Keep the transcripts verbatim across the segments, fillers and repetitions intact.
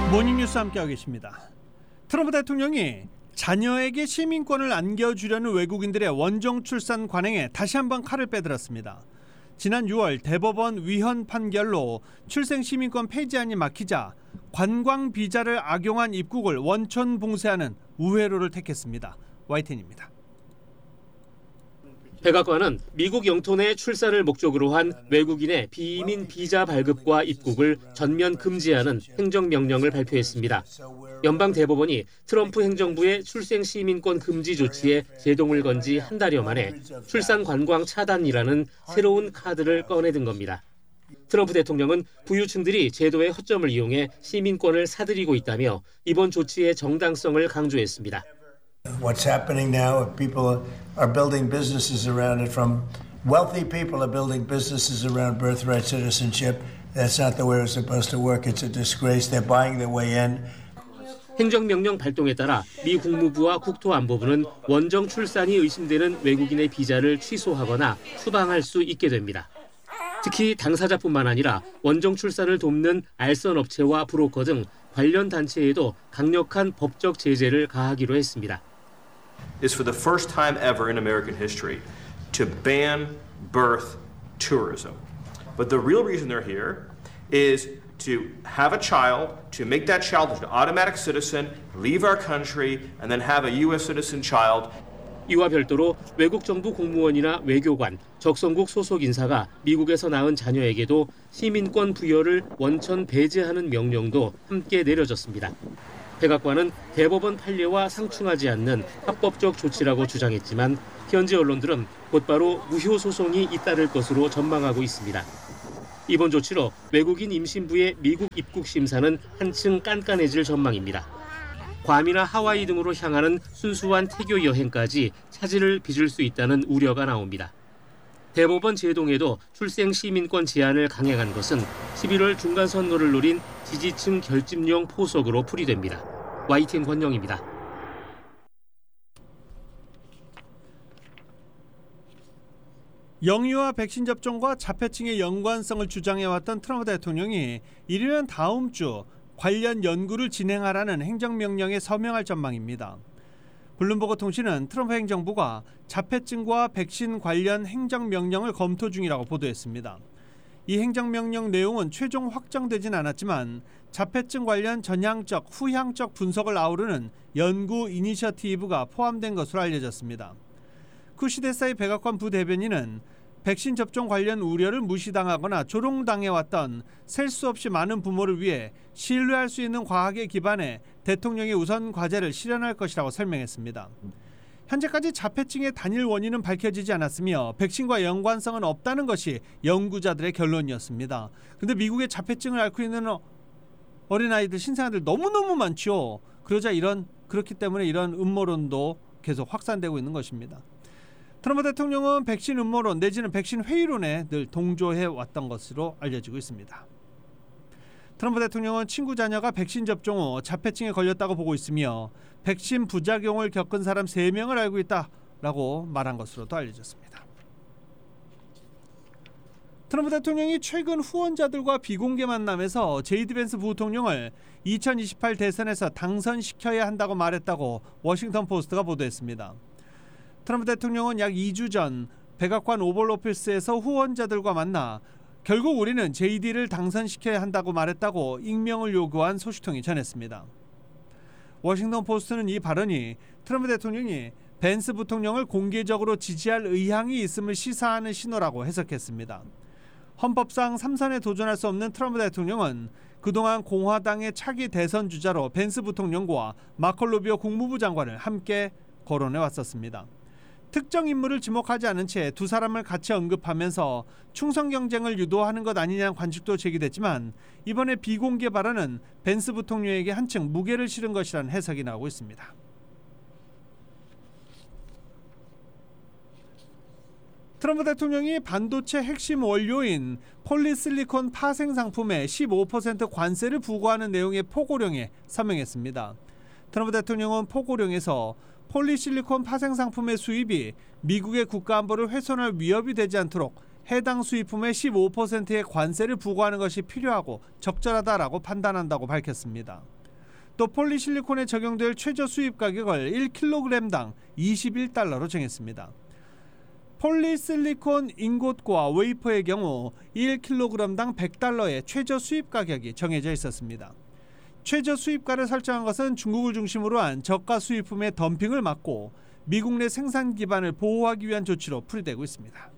모닝뉴스 함께하고 계십니다. 트럼프 대통령이 자녀에게 시민권을 안겨주려는 외국인들의 원정 출산 관행에 다시 한번 칼을 빼들었습니다. 지난 유월 대법원 위헌 판결로 출생 시민권 폐지안이 막히자 관광 비자를 악용한 입국을 원천 봉쇄하는 우회로를 택했습니다. 와이텐입니다. 백악관은 미국 영토 내 출산을 목적으로 한 외국인의 비이민 비자 발급과 입국을 전면 금지하는 행정명령을 발표했습니다. 연방 대법원이 트럼프 행정부의 출생 시민권 금지 조치에 제동을 건 지 한 달여 만에 출산 관광 차단이라는 새로운 카드를 꺼내든 겁니다. 트럼프 대통령은 부유층들이 제도의 허점을 이용해 시민권을 사들이고 있다며 이번 조치의 정당성을 강조했습니다. What's happening now, people are building businesses around it. From wealthy people are building businesses around birthright citizenship. That's not the way it's supposed to work. It's a disgrace. They're buying their way in. 행정명령 발동에 따라 미 국무부와 국토안보부는 원정 출산이 의심되는 외국인의 비자를 취소하거나 수방할 수 있게 됩니다. 특히 당사자뿐만 아니라 원정 출산을 돕는 알선 업체와 브로커 등 관련 단체에도 강력한 법적 제재를 가하기로 했습니다. Is for the first time ever in American history to ban birth tourism. But the real reason they're here is to have a child, to make that child an automatic citizen, leave our country, and then have a U S citizen child. 이와 별도로 외국 정부 공무원이나 외교관, 적성국 소속 인사가 미국에서 낳은 자녀에게도 시민권 부여를 원천 배제하는 명령도 함께 내려졌습니다. 백악관은 대법원 판례와 상충하지 않는 합법적 조치라고 주장했지만 현지 언론들은 곧바로 무효 소송이 잇따를 것으로 전망하고 있습니다. 이번 조치로 외국인 임신부의 미국 입국 심사는 한층 깐깐해질 전망입니다. 괌이나 하와이 등으로 향하는 순수한 태교 여행까지 차질을 빚을 수 있다는 우려가 나옵니다. 대법원 제동에도 출생 시민권 제한을 강행한 것은 십일월 중간 선거를 노린 지지층 결집용 포석으로 풀이됩니다. 와이티엔 권영입니다. 영유아 백신 접종과 자폐증의 연관성을 주장해왔던 트럼프 대통령이 이르면 다음 주 관련 연구를 진행하라는 행정명령에 서명할 전망입니다. 블룸버그 통신은 트럼프 행정부가 자폐증과 백신 관련 행정명령을 검토 중이라고 보도했습니다. 이 행정명령 내용은 최종 확정되진 않았지만 자폐증 관련 전향적, 후향적 분석을 아우르는 연구 이니셔티브가 포함된 것으로 알려졌습니다. 쿠시데사이 백악관 부대변인은 백신 접종 관련 우려를 무시당하거나 조롱당해왔던 셀 수 없이 많은 부모를 위해 신뢰할 수 있는 과학에 기반해 대통령의 우선 과제를 실현할 것이라고 설명했습니다. 현재까지 자폐증의 단일 원인은 밝혀지지 않았으며 백신과 연관성은 없다는 것이 연구자들의 결론이었습니다. 그런데 미국의 자폐증을 앓고 있는 어린아이들, 신생아들 너무너무 많죠. 그러자 이런 그렇기 때문에 이런 음모론도 계속 확산되고 있는 것입니다. 트럼프 대통령은 백신 음모론 내지는 백신 회의론에 늘 동조해 왔던 것으로 알려지고 있습니다. 트럼프 대통령은 친구 자녀가 백신 접종 후 자폐증에 걸렸다고 보고 있으며 백신 부작용을 겪은 사람 세 명을 알고 있다라고 말한 것으로도 알려졌습니다. 트럼프 대통령이 최근 후원자들과 비공개 만남에서 제이디 벤스 부통령을 이천이십팔 대선에서 당선시켜야 한다고 말했다고 워싱턴 포스트가 보도했습니다. 트럼프 대통령은 약 이 주 전 백악관 오벌 오피스에서 후원자들과 만나 결국 우리는 제이디를 당선시켜야 한다고 말했다고 익명을 요구한 소식통이 전했습니다. 워싱턴 포스트는 이 발언이 트럼프 대통령이 벤스 부통령을 공개적으로 지지할 의향이 있음을 시사하는 신호라고 해석했습니다. 헌법상 삼 선에 도전할 수 없는 트럼프 대통령은 그동안 공화당의 차기 대선 주자로 벤스 부통령과 마코 루비오 국무부 장관을 함께 거론해 왔었습니다. 특정 인물을 지목하지 않은 채 두 사람을 같이 언급하면서 충성 경쟁을 유도하는 것 아니냐는 관측도 제기됐지만 이번에 비공개 발언은 벤스 부통령에게 한층 무게를 실은 것이라는 해석이 나오고 있습니다. 트럼프 대통령이 반도체 핵심 원료인 폴리실리콘 파생 상품에 십오 퍼센트 관세를 부과하는 내용의 포고령에 서명했습니다. 트럼프 대통령은 포고령에서 폴리실리콘 파생 상품의 수입이 미국의 국가안보를 훼손할 위협이 되지 않도록 해당 수입품의 십오 퍼센트의 관세를 부과하는 것이 필요하고 적절하다라고 판단한다고 밝혔습니다. 또 폴리실리콘에 적용될 최저 수입 가격을 일 킬로그램당 이십일 달러로 정했습니다. 폴리실리콘 인곳과 웨이퍼의 경우 일 킬로그램당 백 달러의 최저 수입 가격이 정해져 있었습니다. 최저 수입가를 설정한 것은 중국을 중심으로 한 저가 수입품의 덤핑을 막고 미국 내 생산 기반을 보호하기 위한 조치로 풀이되고 있습니다.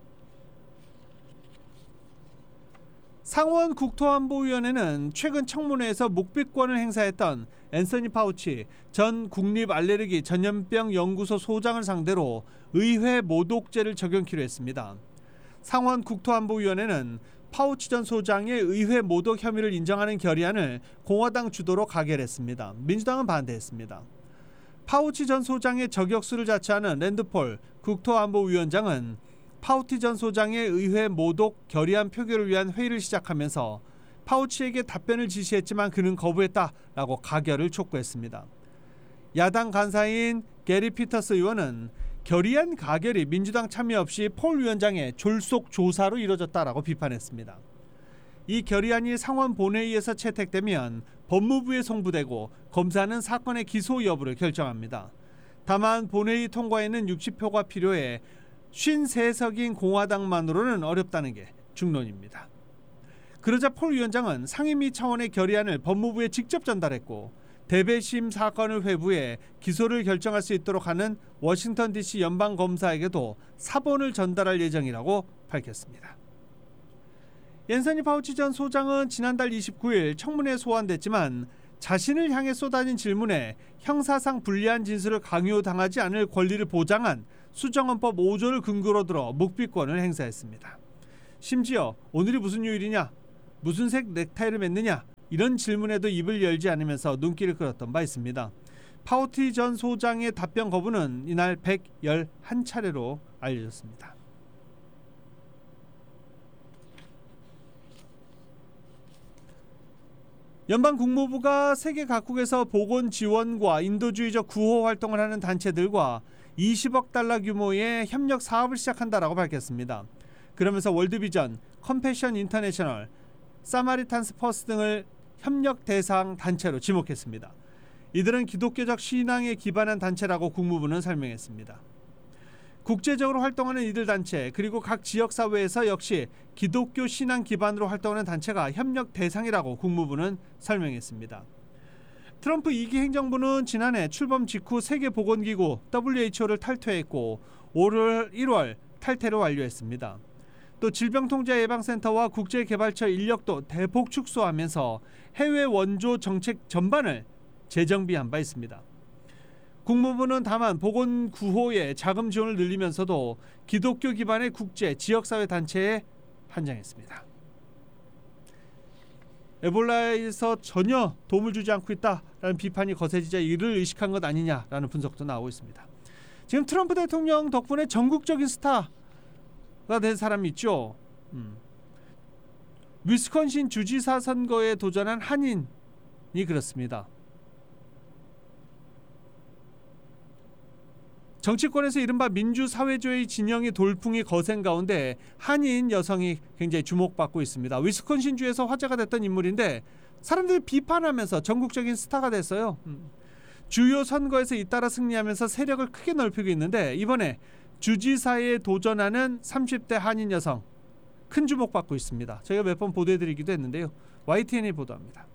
상원 국토안보위원회는 최근 청문회에서 묵비권을 행사했던 앤서니 파우치 전 국립알레르기 전염병 연구소 소장을 상대로 의회 모독죄를 적용키로 했습니다. 상원 국토안보위원회는 파우치 전 소장의 의회 모독 혐의를 인정하는 결의안을 공화당 주도로 가결했습니다. 민주당은 반대했습니다. 파우치 전 소장의 저격수를 자처하는 랜드폴 국토안보위원장은 파우치 전 소장의 의회 모독 결의안 표결을 위한 회의를 시작하면서 파우치에게 답변을 지시했지만 그는 거부했다라고 가결을 촉구했습니다. 야당 간사인 게리 피터스 의원은 결의안 가결이 민주당 참여 없이 폴 위원장의 졸속 조사로 이뤄졌다라고 비판했습니다. 이 결의안이 상원 본회의에서 채택되면 법무부에 송부되고 검사는 사건의 기소 여부를 결정합니다. 다만 본회의 통과에는 육십 표가 필요해 오십삼 석인 공화당만으로는 어렵다는 게 중론입니다. 그러자 폴 위원장은 상임위 차원의 결의안을 법무부에 직접 전달했고 대배심 사건을 회부해 기소를 결정할 수 있도록 하는 워싱턴 디씨 연방검사에게도 사본을 전달할 예정이라고 밝혔습니다. 앤서니 파우치 전 소장은 지난달 이십구일 청문회에 소환됐지만 자신을 향해 쏟아진 질문에 형사상 불리한 진술을 강요당하지 않을 권리를 보장한 수정헌법 오조를 근거로 들어 묵비권을 행사했습니다. 심지어 오늘이 무슨 요일이냐, 무슨 색 넥타이를 맸느냐 이런 질문에도 입을 열지 않으면서 눈길을 끌었던 바 있습니다. 파우치 전 소장의 답변 거부는 이날 백십일 차례로 알려졌습니다. 연방 국무부가 세계 각국에서 보건 지원과 인도주의적 구호 활동을 하는 단체들과 이십억 달러 규모의 협력 사업을 시작한다라고 밝혔습니다. 그러면서 월드비전, 컴패션 인터내셔널, 사마리탄스 퍼스 등을 협력 대상 단체로 지목했습니다. 이들은 기독교적 신앙에 기반한 단체라고 국무부는 설명했습니다. 국제적으로 활동하는 이들 단체 그리고 각 지역사회에서 역시 기독교 신앙 기반으로 활동하는 단체가 협력 대상이라고 국무부는 설명했습니다. 트럼프 이 기 행정부는 지난해 출범 직후 세계보건기구 더블유에이치오를 탈퇴했고 올 일월 탈퇴를 완료했습니다. 또 질병통제예방센터와 국제개발처 인력도 대폭 축소하면서 해외 원조 정책 전반을 재정비한 바 있습니다. 국무부는 다만 보건구호의 자금 지원을 늘리면서도 기독교 기반의 국제 지역사회 단체에 한정했습니다. 에볼라에서 전혀 도움을 주지 않고 있다라는 비판이 거세지자 이를 의식한 것 아니냐라는 분석도 나오고 있습니다. 지금 트럼프 대통령 덕분에 전국적인 스타가 된 사람이 있죠. 음. 위스콘신 주지사 선거에 도전한 한인이 그렇습니다. 정치권에서 이른바 민주사회주의 진영의 돌풍이 거센 가운데 한인 여성이 굉장히 주목받고 있습니다. 위스콘신주에서 화제가 됐던 인물인데 사람들이 비판하면서 전국적인 스타가 됐어요. 음. 주요 선거에서 잇따라 승리하면서 세력을 크게 넓히고 있는데 이번에 주지사에 도전하는 삼십 대 한인 여성 큰 주목받고 있습니다. 저희가 몇 번 보도해드리기도 했는데요. 와이티엔이 보도합니다.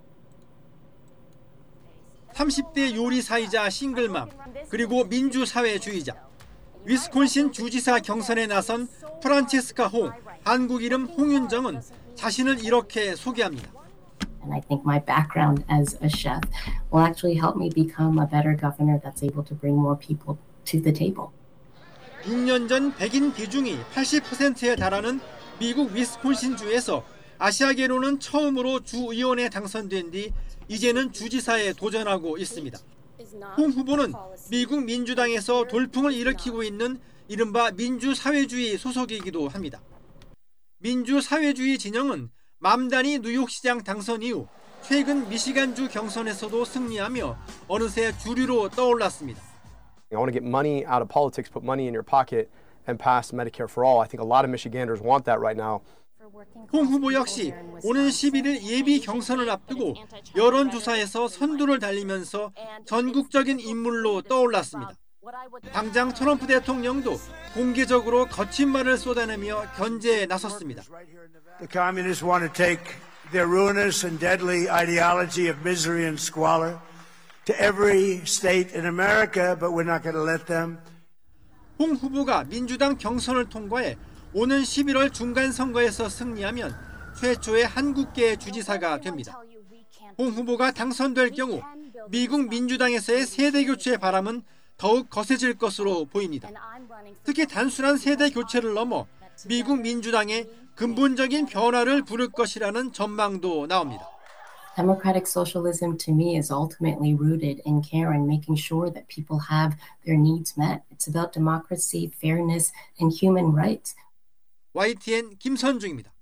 삼십 대 요리사이자 싱글맘 그리고 민주사회주의자 위스콘신 주지사 경선에 나선 프란체스카 홍, 한국 이름 홍윤정은 자신을 이렇게 소개합니다. And I think my background as a chef will actually help me become a better governor that's able to bring more people to the table. 육 년 전 백인 비중이 팔십 퍼센트에 달하는 미국 위스콘신주에서 아시아계로는 처음으로 주의원에 당선된 뒤 이제는 주지사에 도전하고 있습니다. 홍 후보는 미국 민주당에서 돌풍을 일으키고 있는 이른바 민주사회주의 소속이기도 합니다. 민주사회주의 진영은 맘다니 뉴욕시장 당선 이후 최근 미시간주 경선에서도 승리하며 어느새 주류로 떠올랐습니다. I want to get money out of politics, put money in your pocket and pass Medicare for all. I think a lot of Michiganders want that right now. 홍 후보 역시 오는 십일 일 예비 경선을 앞두고 여론조사에서 선두를 달리면서 전국적인 인물로 떠올랐습니다. 당장 트럼프 대통령도 공개적으로 거친 말을 쏟아내며 견제에 나섰습니다. The communists want to take their ruinous and deadly ideology of misery and squalor to every state in America, but we're not going to let them. 홍 후보가 민주당 경선을 통과해 오는 십일월 중간선거에서 승리하면 최초의 한국계 주지사가 됩니다. 홍 후보가 당선될 경우 미국 민주당에서의 세대교체 바람은 더욱 거세질 것으로 보입니다. 특히 단순한 세대교체를 넘어 미국 민주당의 근본적인 변화를 부를 것이라는 전망도 나옵니다. Democratic socialism to me is ultimately rooted in care and making sure that people have their needs met. It's about democracy, fairness, and human rights. 와이티엔 김선중입니다.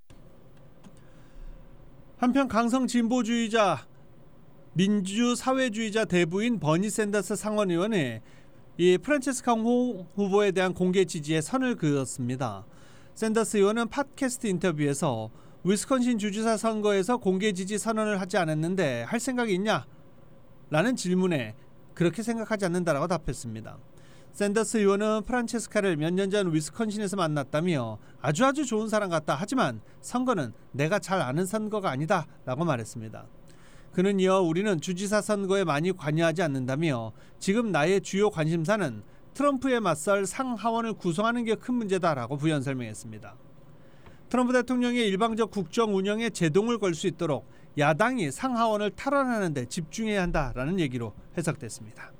한편 강성 진보주의자 민주사회주의자 대부인 버니 샌더스 상원의원이 이 프란체스카 홍 후보에 대한 공개 지지에 선을 그었습니다. 샌더스 의원은 팟캐스트 인터뷰에서 위스콘신 주지사 선거에서 공개 지지 선언을 하지 않았는데 할 생각이 있냐? 라는 질문에 그렇게 생각하지 않는다라고 답했습니다. 샌더스 의원은 프란체스카를 몇 년 전 위스콘신에서 만났다며 아주 아주 좋은 사람 같다. 하지만 선거는 내가 잘 아는 선거가 아니다 라고 말했습니다. 그는 이어 우리는 주지사 선거에 많이 관여하지 않는다며 지금 나의 주요 관심사는 트럼프에 맞설 상하원을 구성하는 게 큰 문제다라고 부연 설명했습니다. 트럼프 대통령의 일방적 국정 운영에 제동을 걸 수 있도록 야당이 상하원을 탈환하는 데 집중해야 한다라는 얘기로 해석됐습니다.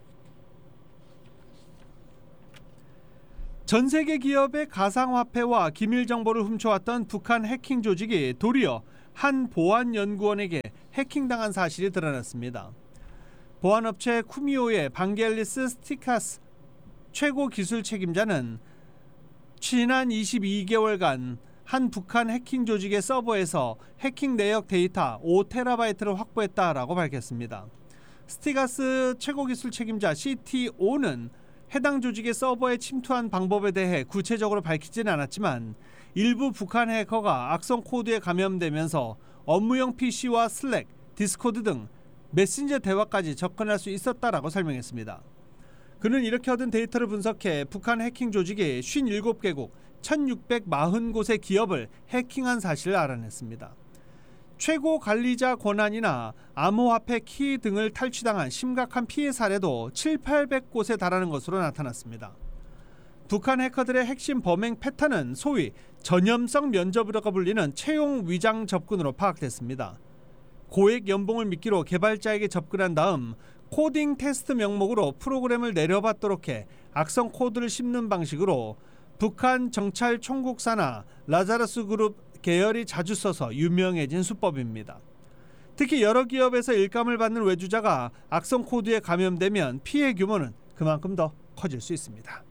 전 세계 기업의 가상화폐와 기밀 정보를 훔쳐왔던 북한 해킹 조직이 도리어 한 보안연구원에게 해킹당한 사실이 드러났습니다. 보안업체 쿠미오의 방겔리스 스티카스 최고 기술 책임자는 지난 이십이 개월간 한 북한 해킹 조직의 서버에서 해킹 내역 데이터 오 테라바이트를 확보했다라고 밝혔습니다. 스티가스 최고 기술 책임자 씨티오는 해당 조직의 서버에 침투한 방법에 대해 구체적으로 밝히지는 않았지만 일부 북한 해커가 악성 코드에 감염되면서 업무용 피시와 슬랙, 디스코드 등 메신저 대화까지 접근할 수 있었다라고 설명했습니다. 그는 이렇게 얻은 데이터를 분석해 북한 해킹 조직이 오십칠 개국 천육백사십 곳의 기업을 해킹한 사실을 알아냈습니다. 최고 관리자 권한이나 암호화폐 키 등을 탈취당한 심각한 피해 사례도 칠팔백 곳에 달하는 것으로 나타났습니다. 북한 해커들의 핵심 범행 패턴은 소위 전염성 면접이라고 불리는 채용 위장 접근으로 파악됐습니다. 고액 연봉을 미끼로 개발자에게 접근한 다음 코딩 테스트 명목으로 프로그램을 내려받도록 해 악성 코드를 씹는 방식으로 북한 정찰 총국사나 라자르스 그룹 계열이 자주 써서 유명해진 수법입니다. 특히 여러 기업에서 일감을 받는 외주자가 악성 코드에 감염되면 피해 규모는 그만큼 더 커질 수 있습니다.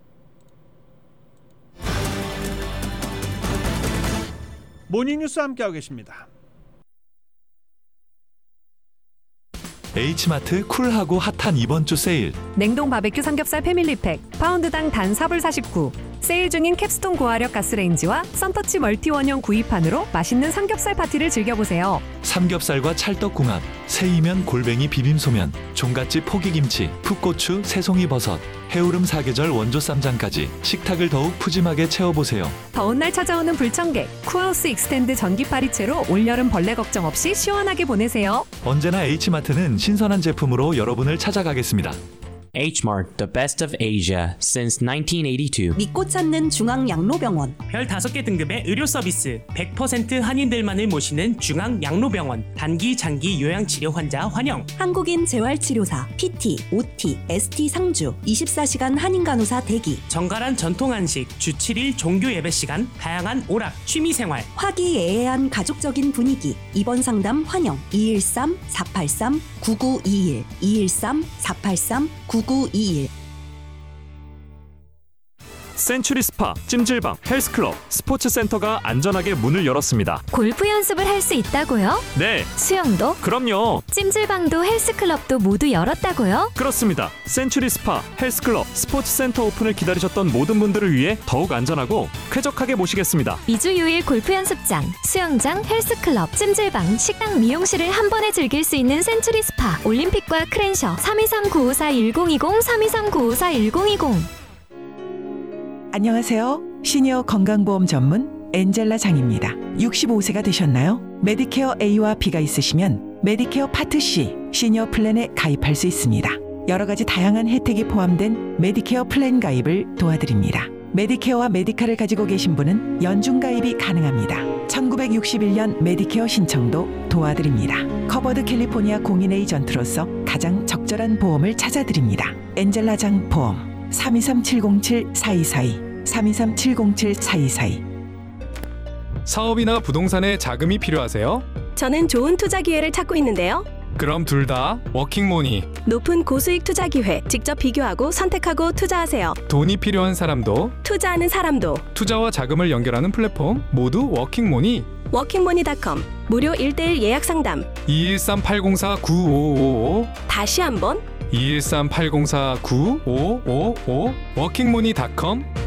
모닝뉴스 함께하고 계십니다. H마트 쿨하고 핫한 이번 주 세일. 냉동 바베큐 삼겹살 패밀리팩 파운드당 단 사 불 사십구. 세일 중인 캡스톤 고화력 가스레인지와 썬터치 멀티 원형 구입판으로 맛있는 삼겹살 파티를 즐겨보세요. 삼겹살과 찰떡궁합, 새이면 골뱅이 비빔소면, 종갓집 포기김치, 풋고추, 새송이 버섯, 해오름 사계절 원조 쌈장까지 식탁을 더욱 푸짐하게 채워보세요. 더운 날 찾아오는 불청객, 쿠하우스 익스텐드 전기 파리채로 올여름 벌레 걱정 없이 시원하게 보내세요. 언제나 H마트는 신선한 제품으로 여러분을 찾아가겠습니다. H-Mart, the best of Asia since nineteen eighty-two. 믿고 찾는 중앙양로병원. 별 다섯 개 등급의 의료 서비스, 백 퍼센트 한인들만을 모시는 중앙양로병원. 단기, 장기 요양치료 환자 환영. 한국인 재활치료사, 피티, 오티, 에스티 상주, 이십사 시간 한인간호사 대기. 정갈한 전통한식, 주 칠 일 종교 예배 시간, 다양한 오락, 취미생활. 화기애애한 가족적인 분위기. 입원 상담 환영. 이일삼 사팔삼 구구이일, 이일삼 사팔삼 구구이일. 센츄리 스파, 찜질방, 헬스클럽, 스포츠센터가 안전하게 문을 열었습니다. 골프 연습을 할 수 있다고요? 네. 수영도? 그럼요. 찜질방도 헬스클럽도 모두 열었다고요? 그렇습니다. 센츄리 스파, 헬스클럽, 스포츠센터 오픈을 기다리셨던 모든 분들을 위해 더욱 안전하고 쾌적하게 모시겠습니다. 이주 유일 골프 연습장, 수영장, 헬스클럽, 찜질방, 식당, 미용실을 한 번에 즐길 수 있는 센츄리 스파, 올림픽과 크랜셔. 삼이삼 구오사 일공이공 삼이삼 구오사 일공이공. 안녕하세요. 시니어 건강보험 전문 엔젤라 장입니다. 육십오 세가 되셨나요? 메디케어 A와 B가 있으시면 메디케어 파트 C 시니어 플랜에 가입할 수 있습니다. 여러 가지 다양한 혜택이 포함된 메디케어 플랜 가입을 도와드립니다. 메디케어와 메디카를 가지고 계신 분은 연중 가입이 가능합니다. 천구백육십일 년 메디케어 신청도 도와드립니다. 커버드 캘리포니아 공인 에이전트로서 가장 적절한 보험을 찾아드립니다. 엔젤라 장 보험 삼이삼 칠공칠 사이사이 삼이삼 칠공칠 사이사이. 사업이나 부동산에 자금이 필요하세요? 저는 좋은 투자 기회를 찾고 있는데요. 그럼 둘 다 워킹모니. 높은 고수익 투자 기회, 직접 비교하고 선택하고 투자하세요. 돈이 필요한 사람도 투자하는 사람도 투자와 자금을 연결하는 플랫폼 모두 워킹모니. 워킹모니닷컴 무료 일 대일 예약 상담 이일삼 팔공사 구오오오. 다시 한번 이일삼 팔공사 구오오오 워킹모니닷컴